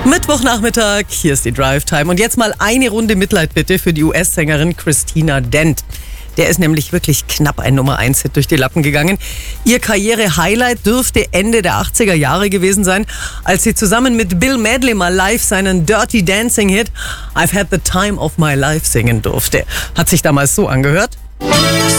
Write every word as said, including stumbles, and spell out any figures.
Mittwochnachmittag, hier ist die Drive Time. Und jetzt mal eine Runde Mitleid bitte für die U S-Sängerin Christina Dent. Der ist nämlich wirklich knapp ein Nummer eins Hit durch die Lappen gegangen. Ihr Karriere-Highlight dürfte Ende der achtziger Jahre gewesen sein, als sie zusammen mit Bill Medley mal live seinen Dirty Dancing-Hit I've Had the Time of My Life singen durfte. Hat sich damals so angehört.